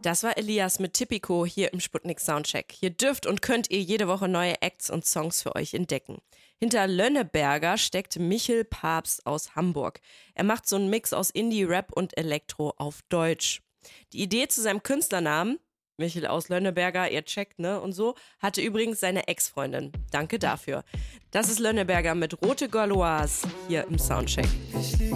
Das war Elias mit Tipico hier im Sputnik Soundcheck. Hier dürft und könnt ihr jede Woche neue Acts und Songs für euch entdecken. Hinter Lönneberger steckt Michel Papst aus Hamburg. Er macht so einen Mix aus Indie, Rap und Elektro auf Deutsch. Die Idee zu seinem Künstlernamen, Michel aus Lönneberger, ihr checkt, ne, und so, hatte übrigens seine Ex-Freundin. Danke dafür. Das ist Lönneberger mit Rote Gauloise hier im Soundcheck. Ich lieg